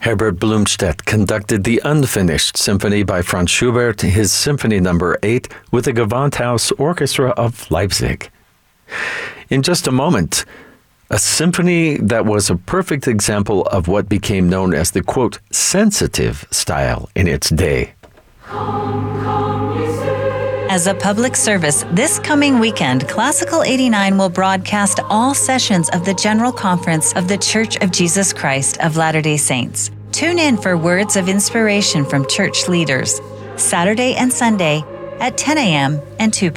Herbert Blumstedt conducted the Unfinished Symphony by Franz Schubert, his Symphony No. 8, with the Gewandhaus Orchestra of Leipzig. In just a moment, a symphony that was a perfect example of what became known as the, quote, sensitive style in its day. As a public service, this coming weekend, Classical 89 will broadcast all sessions of the General Conference of the Church of Jesus Christ of Latter-day Saints. Tune in for words of inspiration from church leaders, Saturday and Sunday at 10 a.m. and 2 p.m.